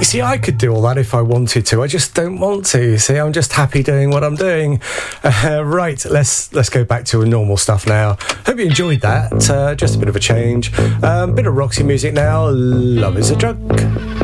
You see, I could do all that if I wanted to. I just don't want to. You see, I'm just happy doing what I'm doing. Right, let's go back to normal stuff now. Hope you enjoyed that. Just a bit of a change. Bit of Roxy music now. Love is a Drug.